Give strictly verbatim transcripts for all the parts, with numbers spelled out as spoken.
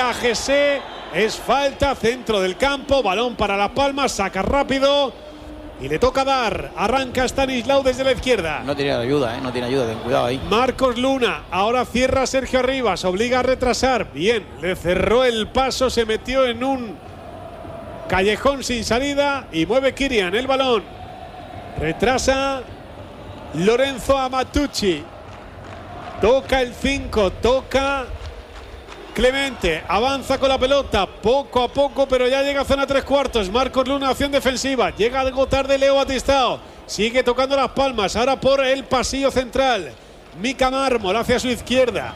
a G S. Es falta, centro del campo, balón para Las Palmas, saca rápido y le toca dar. Arranca Stanislao desde la izquierda. No tiene ayuda, ¿eh? No tiene ayuda, ten cuidado ahí. Marcos Luna, ahora cierra Sergio Arribas, obliga a retrasar. Bien, le cerró el paso, se metió en un callejón sin salida y mueve Kirian el balón. Retrasa Lorenzo Amatucci. Toca el cinco, toca Clemente, avanza con la pelota poco a poco, pero ya llega a zona tres cuartos. Marcos Luna, acción defensiva, llega algo tarde Leo Batistao, sigue tocando Las Palmas, ahora por el pasillo central. Mika Mármol hacia su izquierda.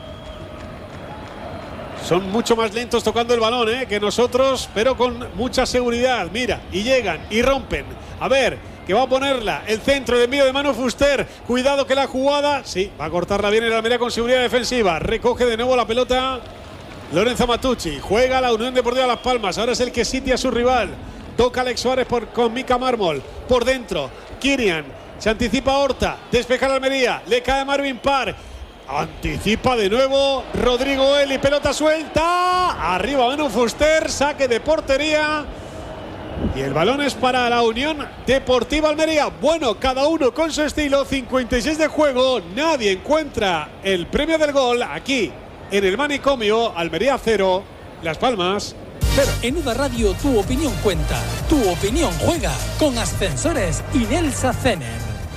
Son mucho más lentos tocando el balón ¿eh? que nosotros, pero con mucha seguridad. Mira, y llegan y rompen. A ver, que va a ponerla el centro de envío de Manu Fuster. Cuidado que la jugada, sí, va a cortarla bien el Almería con seguridad defensiva. Recoge de nuevo la pelota Lorenzo Matucci, juega la Unión Deportiva Las Palmas, ahora es el que sitia a su rival. Toca Alex Suárez por, con Mika Mármol, por dentro, Kirian, se anticipa Horta, despeja la Almería, le cae Marvin Park, anticipa de nuevo Rodrigo Eli, pelota suelta, arriba Manu Fuster, saque de portería. Y el balón es para la Unión Deportiva Almería. Bueno, cada uno con su estilo, cincuenta y seis de juego, nadie encuentra el premio del gol aquí. En el manicomio, Almería cero, Las Palmas cero. En U D A Radio tu opinión cuenta, tu opinión juega con Ascensores Inelsa Cener.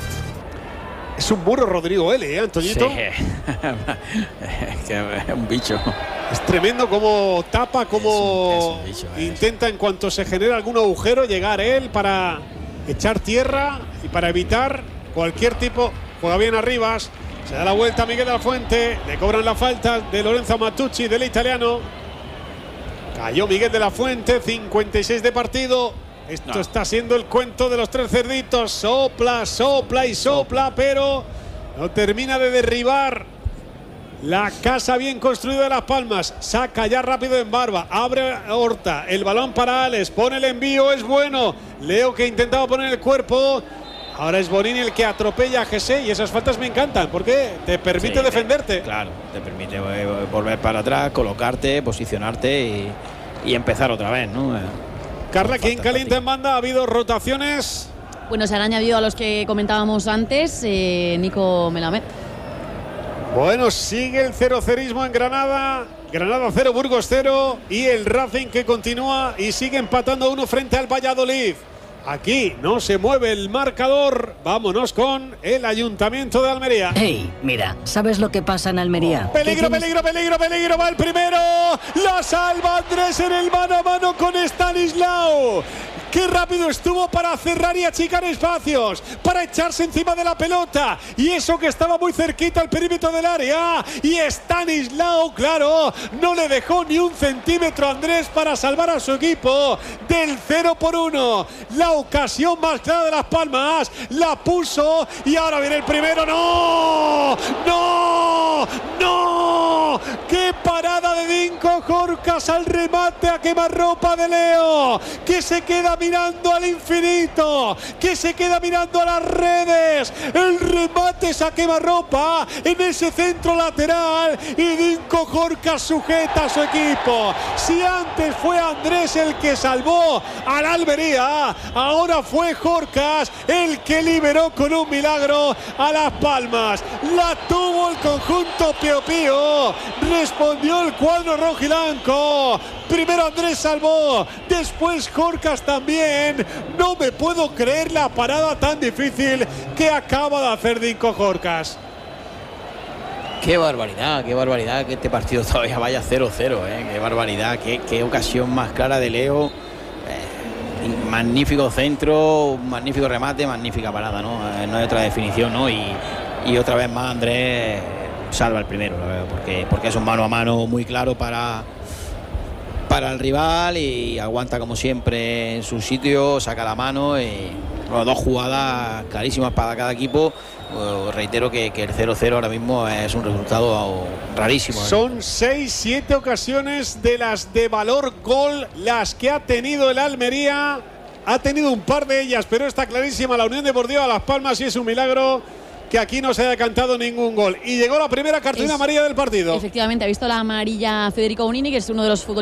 Es un burro Rodrigo L, ¿eh, Antoñito? Sí. Es que es un bicho. Es tremendo cómo tapa, cómo es un, es un bicho, intenta en cuanto se genera algún agujero llegar él para echar tierra y para evitar cualquier tipo. Juega bien Arribas. Se da la vuelta a Miguel de la Fuente. Le cobran la falta de Lorenzo Matucci, del italiano. Cayó Miguel de la Fuente. cincuenta y seis de partido. Esto no. está siendo el cuento de los tres cerditos. Sopla, sopla y sopla, pero no termina de derribar la casa bien construida de Las Palmas. Saca ya rápido en Barba. Abre Horta. El balón para Alex. Pone el envío. Es bueno. Leo que intentaba poner el cuerpo. Ahora es Bonini el que atropella a G S y esas faltas me encantan porque te permite sí, defenderte. Te, claro, te permite volver para atrás, colocarte, posicionarte y, y empezar otra vez, ¿no? Carla, ¿quién calienta en banda? ¿Ha habido rotaciones? Bueno, se han añadido a los que comentábamos antes, eh, Nico Melamed. Bueno, sigue el cero cerismo en Granada. Granada cero, Burgos cero y el Racing que continúa y sigue empatando uno frente al Valladolid. Aquí no se mueve el marcador. Vámonos con el Ayuntamiento de Almería. Hey, mira, ¿sabes lo que pasa en Almería? Oh, peligro, peligro, peligro, peligro. Va el primero. La salva Andrés en el mano a mano con Stanislao. Qué rápido estuvo para cerrar y achicar espacios, para echarse encima de la pelota. Y eso que estaba muy cerquita al perímetro del área. Y Stanislao, claro, no le dejó ni un centímetro a Andrés para salvar a su equipo del cero por uno. La ocasión más clara de Las Palmas la puso y ahora viene el primero. ¡No! ¡No! ¡No! ¡Qué parada de Dinko Jorcas al remate a quemarropa de Leo! Que se queda mirando al infinito, que se queda mirando a las redes. El remate es a quemarropa en ese centro lateral y Dinko Jorcas sujeta a su equipo. Si antes fue Andrés el que salvó al Almería, ahora fue Jorcas el que liberó con un milagro a Las Palmas. La tuvo el conjunto Pío Pío, respondió el cuadro rojiblanco. Primero Andrés salvó, después Jorcas también. No me puedo creer la parada tan difícil que acaba de hacer Dinko Jorcas. Qué barbaridad, qué barbaridad que este partido todavía vaya cero cero, ¿eh? Qué barbaridad, qué, qué ocasión más clara de Leo. Eh, magnífico centro, magnífico remate, magnífica parada, ¿no? Eh, no hay otra definición, ¿no? Y, y otra vez más Andrés salva el primero, la verdad, porque, porque es un mano a mano muy claro para, para el rival y aguanta como siempre en su sitio, saca la mano y bueno, dos jugadas clarísimas para cada equipo. Uh, reitero que, que el cero cero ahora mismo es un resultado rarísimo. Son seis siete ocasiones de las de valor gol las que ha tenido el Almería. Ha tenido un par de ellas, pero está clarísima la Unión Deportiva Las Palmas y es un milagro que aquí no se haya cantado ningún gol. Y llegó la primera cartulina es, amarilla del partido. Efectivamente, ha visto la amarilla Federico Bonini, que es uno de los futbolistas